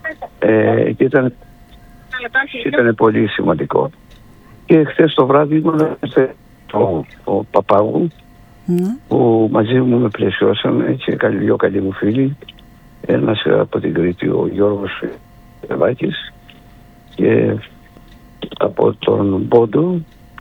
Και ήταν πολύ σημαντικό. Και χθες το βράδυ ήμουν ο Παπάγου, που μαζί μου με πλαισιώσαν, έτσι, δύο καλοί μου φίλοι. Ένας από την Κρήτη, ο Γιώργος Ευάκης, και από τον Πόντο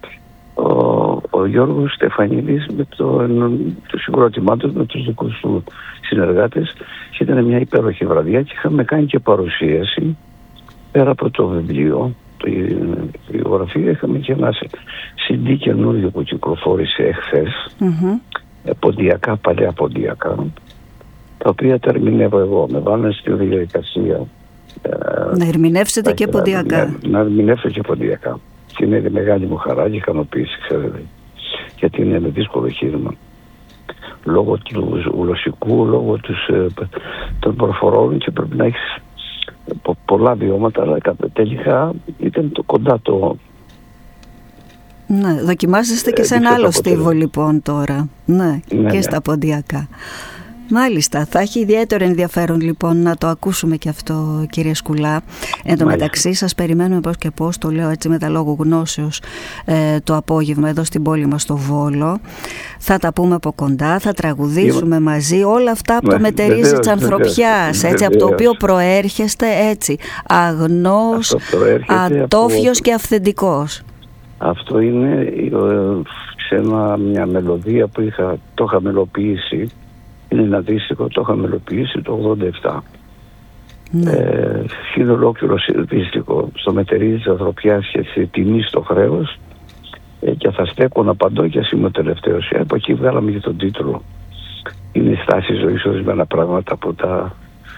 ο Γιώργος Στεφανίδης, με το συγκρότημά του, με τους δικούς του συνεργάτες. Και ήταν μια υπέροχη βραδιά και είχαμε κάνει και παρουσίαση πέρα από το βιβλίο, η βιογραφία. Είχαμε και ένα CD καινούριο που κυκλοφόρησε εχθές, ποντιακά, παλιά ποντιακά, τα οποία τα ερμηνεύω εγώ. Με βάλανε στη διαδικασία να ερμηνεύσετε και ποντιακά. Να ερμηνεύσω και ποντιακά. Και είναι μεγάλη μου χαρά και ικανοποίηση, ξέρετε. Γιατί είναι ένα δύσκολο χείρημα. Λόγω του γλωσσικού, λόγω των προφορών, και πρέπει να έχεις πολλά βιώματα, αλλά τελικά ήταν κοντά το... Ναι, δοκιμάζεστε και σε ένα άλλο στίβο λοιπόν τώρα. Ναι, και στα ποντιακά. Μάλιστα, θα έχει ιδιαίτερο ενδιαφέρον λοιπόν να το ακούσουμε και αυτό, κύριε Σκουλά. Εν τω μεταξύ σας περιμένουμε πώς και πώς, το λέω έτσι με τα λόγου γνώσεως, το απόγευμα εδώ στην πόλη μας στο Βόλο. Θα τα πούμε από κοντά, θα τραγουδήσουμε μαζί, όλα αυτά από το μετερίζει της ανθρωπιάς, έτσι, από το οποίο προέρχεστε έτσι, αγνός, ατόφιος και αυθεντικός. Αυτό είναι σε μια μελωδία που το είχα μελοποιήσει. Είναι ένα δίστικο, το είχα μελοποιήσει το 87. Είναι ολόκληρο δίστικο. Στο μετερίζει της ανθρωπιάς και σε τιμή στο χρέος, και θα στέκω να απαντώ και ας είμαι ο τελευταίος. Από εκεί βγάλαμε και τον τίτλο. Είναι η στάση ζωής, ορισμένα πράγματα που τα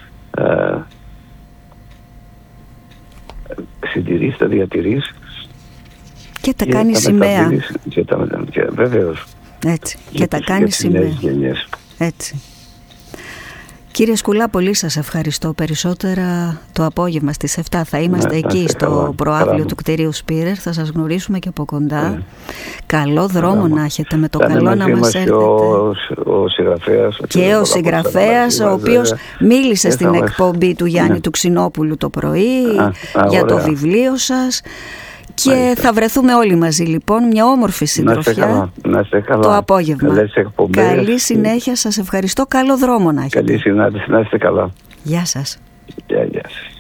συντηρείς, τα διατηρείς και τα κάνει σημαία. Βεβαίως. Έτσι. Και τα κάνει σημαία. Έτσι. Κύριε Σκουλά, πολύ σας ευχαριστώ. Περισσότερα το απόγευμα στις 7 θα είμαστε εκεί στο προαύλιο του κτηρίου Σπίρερ. Θα σας γνωρίσουμε και από κοντά. Καλό δρόμο να έχετε, με το καλό να μας έρθετε. Ο συγγραφέας. Και ο συγγραφέας, ο οποίος μίλησε στην εκπομπή του Γιάννη του Ξινόπουλου το πρωί για το βιβλίο σας. Και θα βρεθούμε όλοι μαζί λοιπόν, μια όμορφη συντροφιά το απόγευμα. Καλή συνέχεια, σας ευχαριστώ, καλό δρόμο να έχετε. Καλή συνάντηση, να είστε καλά. Γεια σας. Γεια σας.